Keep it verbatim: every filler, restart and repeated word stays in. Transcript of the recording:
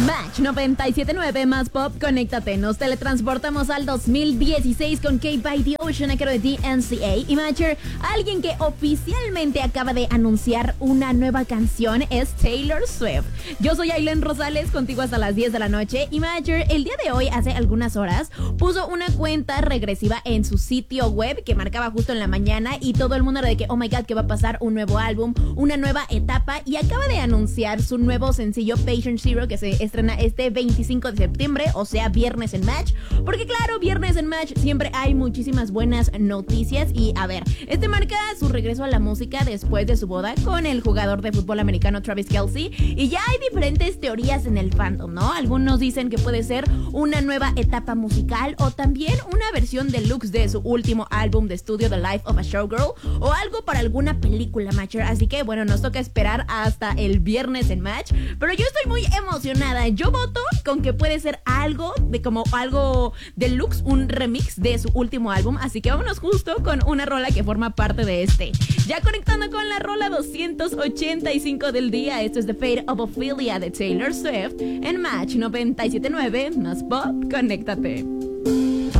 Match noventa y siete punto nueve más pop, conéctate. Nos teletransportamos al dos mil dieciséis con Cave by the Ocean a cargo de D N C A. Y Matcher, alguien que oficialmente acaba de anunciar una nueva canción es Taylor Swift. Yo soy Aileen Rosales, contigo hasta las diez de la noche. Y Matcher, el día de hoy, hace algunas horas, puso una cuenta regresiva en su sitio web que marcaba justo en la mañana y todo el mundo era de que, oh my god, que va a pasar un nuevo álbum, una nueva etapa, y acaba de anunciar su nuevo sencillo Patient Zero, que se estrena este veinticinco de septiembre, o sea, viernes en Match, porque claro, viernes en Match siempre hay muchísimas buenas noticias. Y a ver, este marca su regreso a la música después de su boda con el jugador de fútbol americano Travis Kelce, y ya hay diferentes teorías en el fandom, ¿no? Algunos dicen que puede ser una nueva etapa musical o también una versión deluxe de su último álbum de estudio The Life of a Showgirl, o algo para alguna película, Matcher. Así que bueno, nos toca esperar hasta el viernes en Match, pero yo estoy muy emocionada. Yo voto con que puede ser algo de como algo deluxe, un remix de su último álbum, así que vámonos justo con una rola que forma parte de este. Ya conectando con la rola doscientos ochenta y cinco del día, esto es The Fate of Ophelia de Taylor Swift en Match noventa y siete punto nueve más pop, conéctate.